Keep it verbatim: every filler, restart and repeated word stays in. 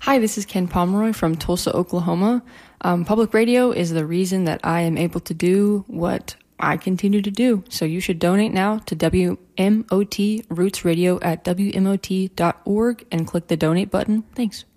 Hi, this is Ken Pomeroy from Tulsa, Oklahoma. Um, public radio is the reason that I am able to do what I continue to do. So you should donate now to W M O T Roots Radio at W M O T dot org and click the donate button. Thanks.